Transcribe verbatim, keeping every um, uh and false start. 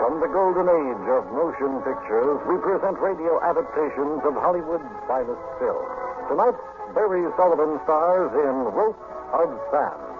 From the golden age of motion pictures, we present radio adaptations of Hollywood's finest films. Tonight, Barry Sullivan stars in Rope of Sand.